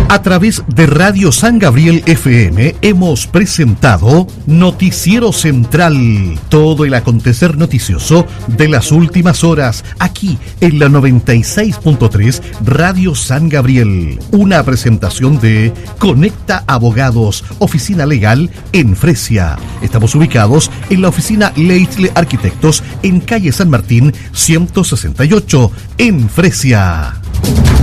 A través de Radio San Gabriel FM hemos presentado Noticiero Central, todo el acontecer noticioso de las últimas horas, aquí en la 96.3 Radio San Gabriel. Una presentación de Conecta Abogados, oficina legal en Fresia. Estamos ubicados en la oficina Leitle Arquitectos en calle San Martín 168, en Fresia.